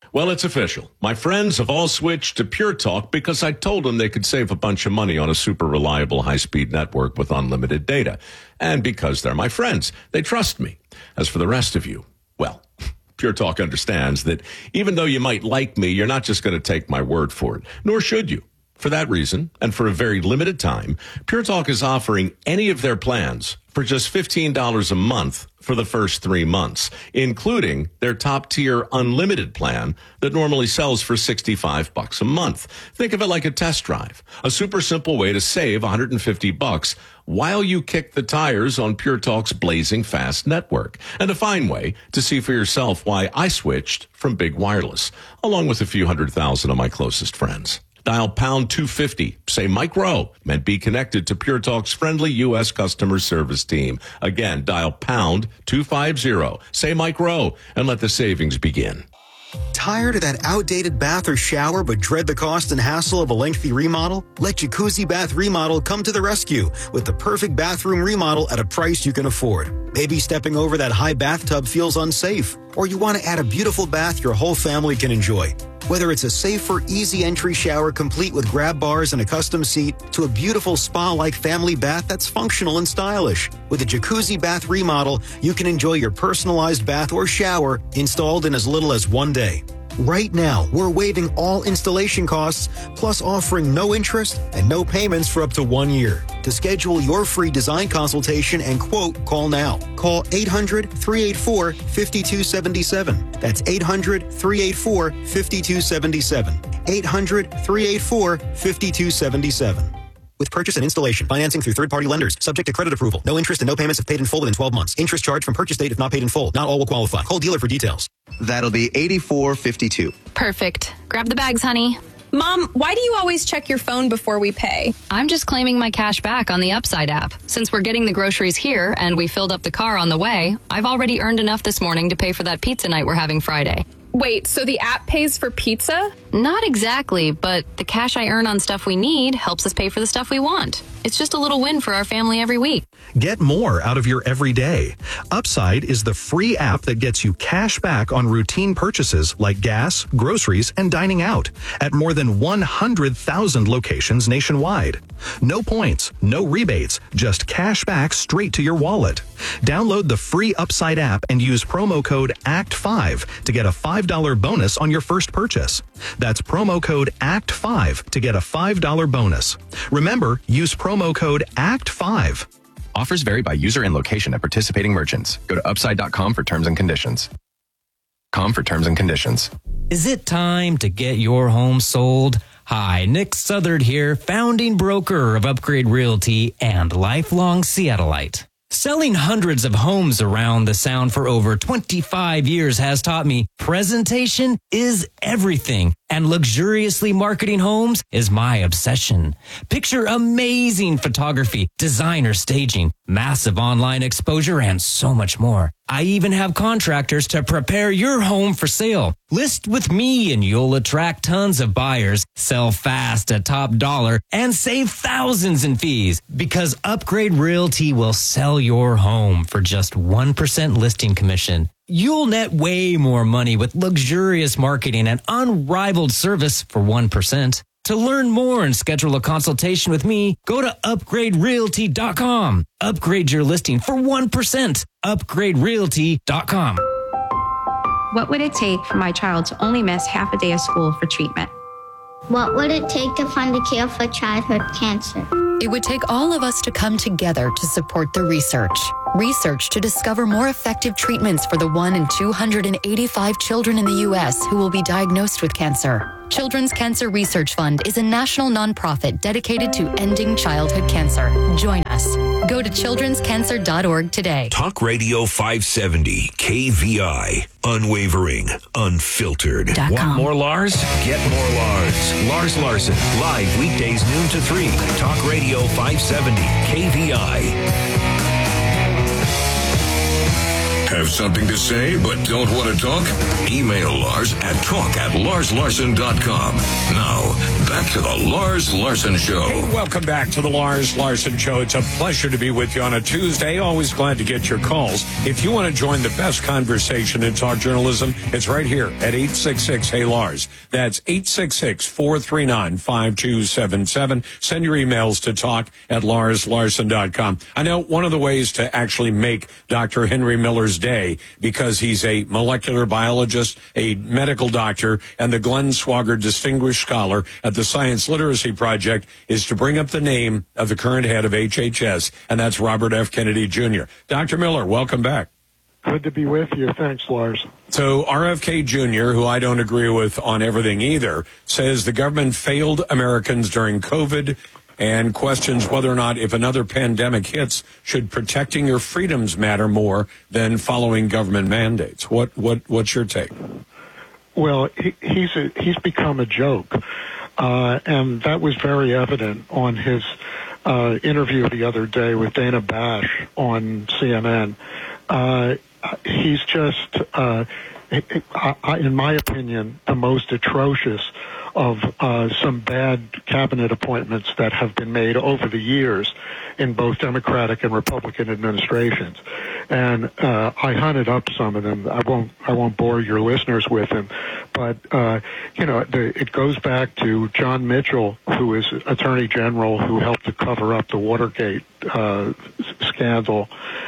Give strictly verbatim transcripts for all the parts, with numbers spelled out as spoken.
Well, it's official. My friends have all switched to Pure Talk because I told them they could save a bunch of money on a super reliable high-speed network with unlimited data. And because they're my friends, they trust me. As for the rest of you, well, Pure Talk understands that even though you might like me, you're not just going to take my word for it, nor should you. For that reason, and for a very limited time, Pure Talk is offering any of their plans for just fifteen dollars a month for the first three months, including their top-tier unlimited plan that normally sells for sixty-five bucks a month. Think of it like a test drive, a super simple way to save one hundred fifty bucks while you kick the tires on Pure Talk's blazing fast network, and a fine way to see for yourself why I switched from big wireless, along with a few hundred thousand of my closest friends. Dial pound two fifty, say Mike Rowe, and be connected to Pure Talk's friendly U S customer service team. Again, dial pound two fifty, say Mike Rowe, and let the savings begin. Tired of that outdated bath or shower but dread the cost and hassle of a lengthy remodel? Let Jacuzzi Bath Remodel come to the rescue with the perfect bathroom remodel at a price you can afford. Maybe stepping over that high bathtub feels unsafe, or you want to add a beautiful bath your whole family can enjoy. Whether it's a safer, easy entry shower complete with grab bars and a custom seat to a beautiful spa-like family bath that's functional and stylish. With a Jacuzzi Bath Remodel, you can enjoy your personalized bath or shower installed in as little as one day. Right now, we're waiving all installation costs, plus offering no interest and no payments for up to one year. To schedule your free design consultation and quote, call now. Call eight hundred, three eight four, five two seven seven. That's eight hundred, three eight four, five two seven seven. eight hundred, three eight four, five two seven seven. With purchase and installation, financing through third-party lenders, subject to credit approval. No interest and no payments if paid in full within twelve months. Interest charged from purchase date if not paid in full. Not all will qualify. Call dealer for details. That'll be eighty-four fifty-two. Perfect. Grab the bags, honey. Mom, why do you always check your phone before we pay? I'm just claiming my cash back on the Upside app. Since we're getting the groceries here and we filled up the car on the way, I've already earned enough this morning to pay for that pizza night we're having Friday. Wait, so the app pays for pizza? Not exactly, but the cash I earn on stuff we need helps us pay for the stuff we want. It's just a little win for our family every week. Get more out of your everyday. Upside is the free app that gets you cash back on routine purchases like gas, groceries, and dining out at more than one hundred thousand locations nationwide. No points, no rebates, just cash back straight to your wallet. Download the free Upside app and use promo code A C T five to get a five dollars bonus on your first purchase. That's promo code A C T five to get a five dollars bonus. Remember, use promo code A C T five. Offers vary by user and location at participating merchants. Go to upside dot com for terms and conditions. Com for terms and conditions. Is it time to get your home sold? Hi, Nick Southard here, founding broker of Upgrade Realty and lifelong Seattleite. Selling hundreds of homes around the Sound for over twenty-five years has taught me presentation is everything, and luxuriously marketing homes is my obsession. Picture amazing photography, designer staging, massive online exposure, and so much more. I even have contractors to prepare your home for sale. List with me and you'll attract tons of buyers, sell fast at top dollar, and save thousands in fees because Upgrade Realty will sell your home for just one percent listing commission. You'll net way more money with luxurious marketing and unrivaled service for one percent. To learn more and schedule a consultation with me, go to upgrade realty dot com. Upgrade your listing for one percent. upgrade realty dot com. What would it take for my child to only miss half a day of school for treatment? What would it take to fund a cure for childhood cancer? It would take all of us to come together to support the research. Research to discover more effective treatments for the one in two hundred eighty-five children in the U S who will be diagnosed with cancer. Children's Cancer Research Fund is a national nonprofit dedicated to ending childhood cancer. Join us. Go to children's cancer dot org today. Talk Radio five seventy, K V I. Unwavering, unfiltered. Want more Lars? Get more Lars. Lars Larson, live weekdays noon to three. Talk Radio five seventy, K V I. Have something to say but don't want to talk? Email Lars at talk at lars larson dot com. Now, back to the Lars Larson Show. Hey, welcome back to the Lars Larson Show. It's a pleasure to be with you on a Tuesday. Always glad to get your calls. If you want to join the best conversation in talk journalism, it's right here at eight six six, hey Lars. That's eight six six, four three nine, five two seven seven. Send your emails to talk at lars larson dot com. I know one of the ways to actually make Doctor Henry Miller's day, because he's a molecular biologist, a medical doctor, and the Glenn Swagger Distinguished Scholar at the Science Literacy Project, is to bring up the name of the current head of H H S, and that's Robert F. Kennedy Junior Doctor Miller, welcome back. Good to be with you. Thanks, Lars. So R F K Junior, who I don't agree with on everything either, says the government failed Americans during COVID and questions whether or not, if another pandemic hits, should protecting your freedoms matter more than following government mandates. What what what's your take? Well, he, he's a, he's become a joke, uh, and that was very evident on his uh, interview the other day with Dana Bash on C N N. Uh, he's just, uh, in my opinion, the most atrocious of uh, some bad cabinet appointments that have been made over the years in both Democratic and Republican administrations. And uh, I hunted up some of them. I won't I won't bore your listeners with them, but uh, you know, the, it goes back to John Mitchell, who is Attorney General, who helped to cover up the Watergate uh, scandal,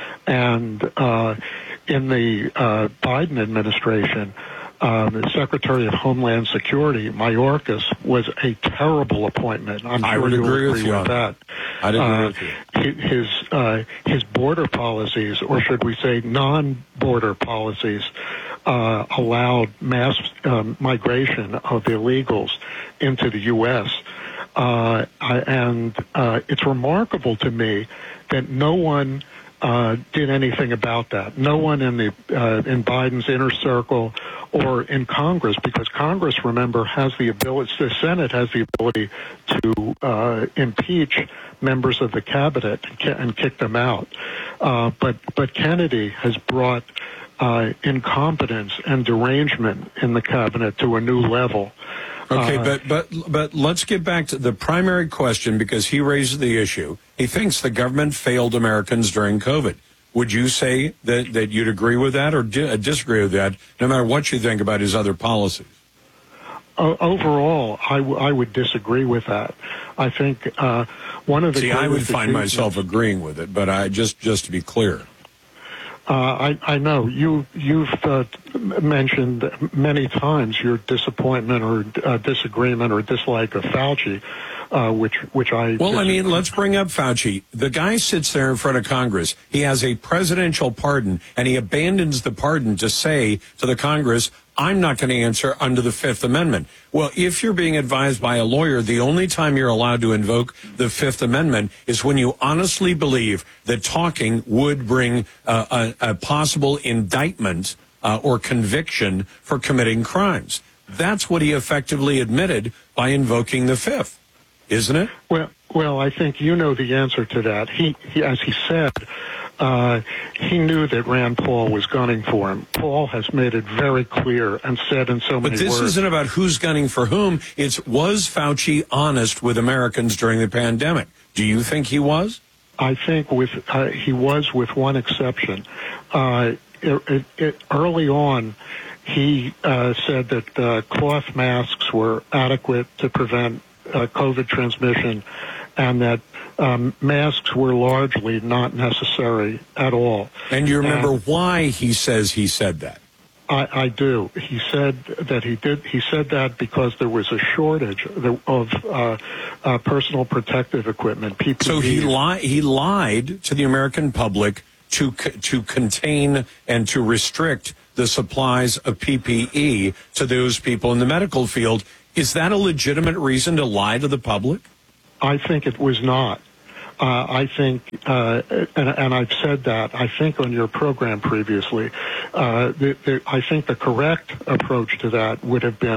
and uh, in the uh, Biden administration, Um, the Secretary of Homeland Security, Mayorkas, was a terrible appointment. I'm I sure would you agree agree with you with on that. I'd agree uh, with you. His uh, his border policies, or should we say non-border policies, uh, allowed mass um, migration of illegals into the U S Uh, I, and uh, it's remarkable to me that no one uh, did anything about that. No one in the uh, in Biden's inner circle or in Congress, because Congress, remember, has the ability, the Senate has the ability to uh, impeach members of the cabinet and kick them out. Uh, but but Kennedy has brought uh, incompetence and derangement in the cabinet to a new level. Okay, Uh, but but but let's get back to the primary question, because he raises the issue. He thinks the government failed Americans during COVID. Would you say that, that you'd agree with that or di- disagree with that, no matter what you think about his other policies? Uh, overall, I, w- I would disagree with that. I think uh, one of the See, I would greatest find myself agreeing with it, but I just just to be clear. Uh, I, I know you, you've uh, mentioned many times your disappointment or uh, disagreement or dislike of Fauci, uh, which which I... Well, I mean, let's bring up Fauci. The guy sits there in front of Congress. He has a presidential pardon, and he abandons the pardon to say to the Congress, I'm not going to answer under the Fifth Amendment. Well, if you're being advised by a lawyer, the only time you're allowed to invoke the Fifth Amendment is when you honestly believe that talking would bring uh, a, a possible indictment uh, or conviction for committing crimes. That's what he effectively admitted by invoking the Fifth, isn't it? Well, well, I think you know the answer to that. He, he as he said, Uh, he knew that Rand Paul was gunning for him. Paul has made it very clear and said in so many words. But this words, isn't about who's gunning for whom. It's, was Fauci honest with Americans during the pandemic? Do you think he was? I think with uh, he was, with one exception. Uh, it, it, it, early on, he uh, said that uh, cloth masks were adequate to prevent uh, COVID transmission, and that um, masks were largely not necessary at all. And you remember and why he says he said that? I, I do. He said that he did. He said that because there was a shortage of uh, uh, personal protective equipment. P P E. So he lied. He lied to the American public to to contain and to restrict the supplies of P P E to those people in the medical field. Is that a legitimate reason to lie to the public? I think it was not. Uh, I think, uh, and, and I've said that, I think on your program previously, uh, the, the, I think the correct approach to that would have been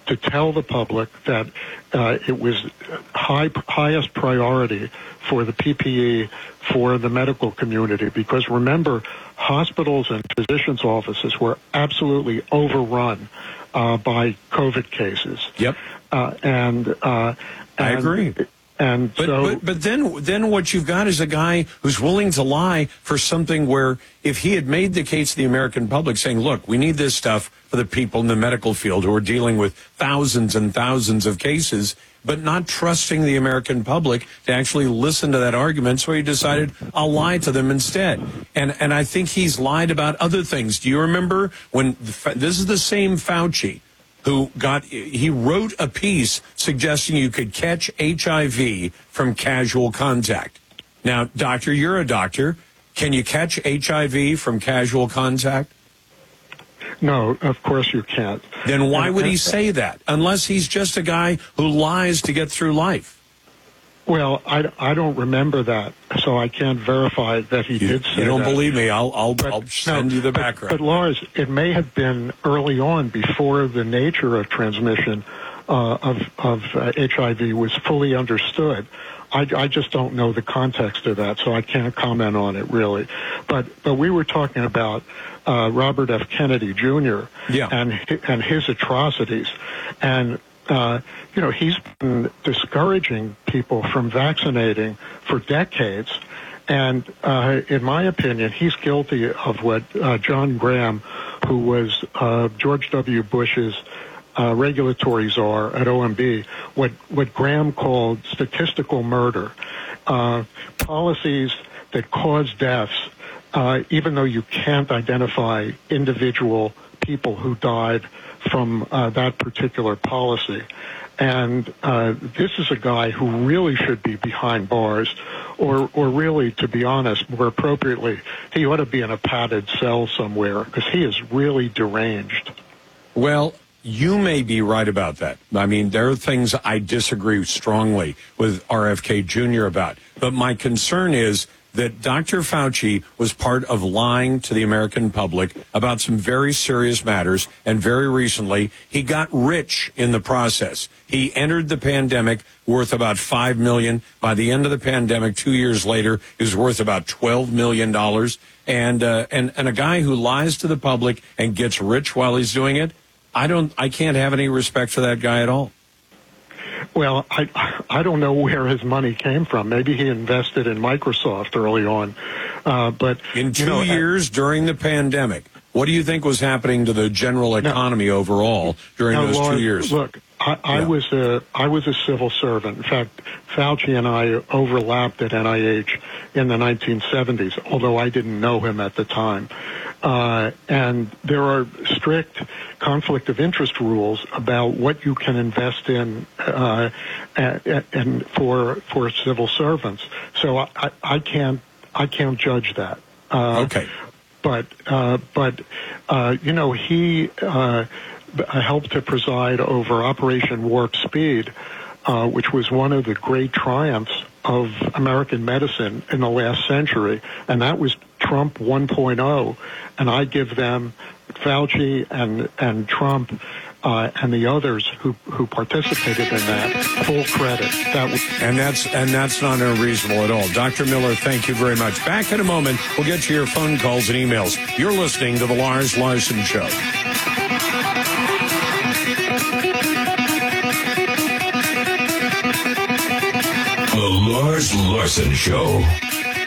to tell the public that uh, it was high, highest priority for the P P E for the medical community. Because remember, hospitals and physicians' offices were absolutely overrun uh, by COVID cases. Yep. Uh, and, uh, and I agree. And but, so, but, but then, then what you've got is a guy who's willing to lie for something where if he had made the case to the American public saying, look, we need this stuff for the people in the medical field who are dealing with thousands and thousands of cases, but not trusting the American public to actually listen to that argument. So he decided, I'll lie to them instead. And, and I think he's lied about other things. Do you remember when this is the same Fauci who got, he wrote a piece suggesting you could catch H I V from casual contact. Now, doctor, you're a doctor. Can you catch H I V from casual contact? No, of course you can't. Then why and, would he and, say that? Unless he's just a guy who lies to get through life. Well, I, I don't remember that, so I can't verify that he you, did say that. You don't that. believe me? I'll I'll, but, I'll send no, you the but, background. But Lars, it may have been early on, before the nature of transmission uh, of of uh, H I V was fully understood. I, I just don't know the context of that, so I can't comment on it really. But but we were talking about uh, Robert F. Kennedy Junior Yeah. and and his atrocities, and. Uh, you know, he's been discouraging people from vaccinating for decades. And uh, in my opinion, he's guilty of what uh, John Graham, who was uh, George W. Bush's uh, regulatory czar at O M B, what, what Graham called statistical murder. Uh, policies that cause deaths, uh, even though you can't identify individual people who died from uh, that particular policy. And uh, this is a guy who really should be behind bars, or, or really, to be honest, more appropriately, he ought to be in a padded cell somewhere, because he is really deranged. Well, you may be right about that. I mean, there are things I disagree strongly with R F K Junior about. But my concern is that Doctor Fauci was part of lying to the American public about some very serious matters, and very recently, he got rich in the process. He entered the pandemic worth about five million dollars. By the end of the pandemic, two years later, he was worth about twelve million dollars. And, uh, and, and a guy who lies to the public and gets rich while he's doing it, I don't, I can't have any respect for that guy at all. Well, I I don't know where his money came from. Maybe he invested in Microsoft early on. Uh, but in two you know, years uh, during the pandemic, what do you think was happening to the general economy now, overall during now, those Lord, two years? Look, I, I yeah. was a I was a civil servant. In fact, Fauci and I overlapped at N I H in the nineteen seventies, although I didn't know him at the time. Uh, and there are strict conflict of interest rules about what you can invest in uh, and, and for for civil servants. So I, I can't I can't judge that. Uh, okay. But uh, but uh, you know, he uh, helped to preside over Operation Warp Speed, uh, which was one of the great triumphs of American medicine in the last century, and that was Trump one point oh. And I give them, Fauci and and Trump uh, and the others who, who participated in that, full credit. That was- and that's and that's not unreasonable at all. Doctor Miller, thank you very much. Back in a moment, we'll get to your phone calls and emails. You're listening to The Lars Larson Show. The Lars Larson Show.